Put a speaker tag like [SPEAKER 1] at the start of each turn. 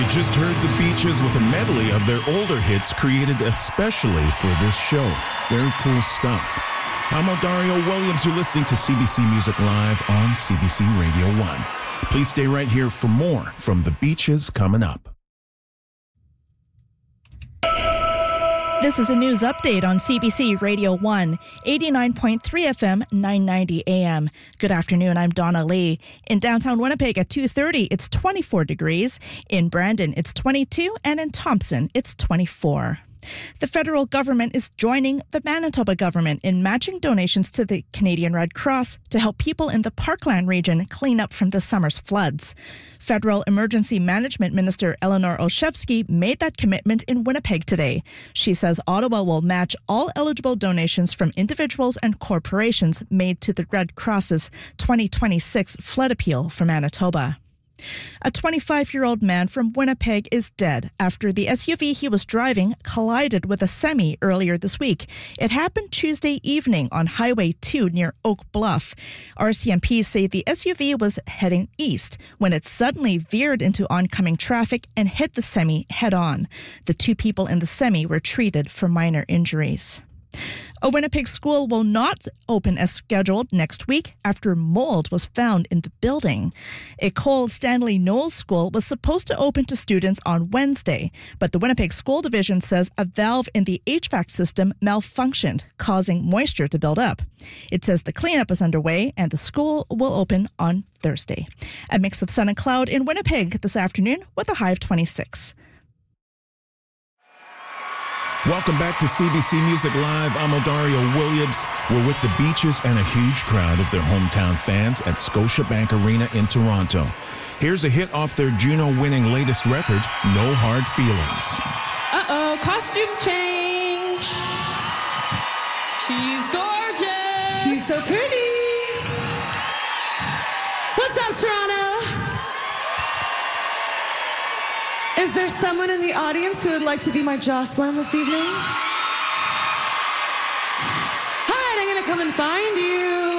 [SPEAKER 1] just heard the Beaches with a medley of their older hits created especially for this show. Very cool stuff. I'm Odario Williams. You're listening to CBC Music Live on CBC Radio 1. Please stay right here for more from the Beaches coming up.
[SPEAKER 2] This is a news update on CBC Radio 1, 89.3 FM, 990 AM. Good afternoon, I'm Donna Lee. In downtown Winnipeg at 2:30, it's 24 degrees. In Brandon, it's 22, and in Thompson, it's 24. The federal government is joining the Manitoba government in matching donations to the Canadian Red Cross to help people in the Parkland region clean up from the summer's floods. Federal Emergency Management Minister Eleanor Olszewski made that commitment in Winnipeg today. She says Ottawa will match all eligible donations from individuals and corporations made to the Red Cross's 2026 flood appeal for Manitoba. A 25-year-old man from Winnipeg is dead after the SUV he was driving collided with a semi earlier this week. It happened Tuesday evening on Highway 2 near Oak Bluff. RCMP say the SUV was heading east when it suddenly veered into oncoming traffic and hit the semi head-on. The two people in the semi were treated for minor injuries. A Winnipeg school will not open as scheduled next week after mold was found in the building. École Stanley Knowles School was supposed to open to students on Wednesday, but the Winnipeg School Division says a valve in the HVAC system malfunctioned, causing moisture to build up. It says the cleanup is underway and the school will open on Thursday. A mix of sun and cloud in Winnipeg this afternoon with a high of 26.
[SPEAKER 1] Welcome back to CBC Music Live. I'm Odario Williams. We're with the Beaches and a huge crowd of their hometown fans at Scotiabank Arena in Toronto. Here's a hit off their Juno-winning latest record, No Hard Feelings.
[SPEAKER 3] Uh-oh, costume change. She's gorgeous.
[SPEAKER 4] She's so pretty. What's up, Toronto? Is there someone in the audience who would like to be my Jocelyn this evening? All right, I'm gonna come and find you.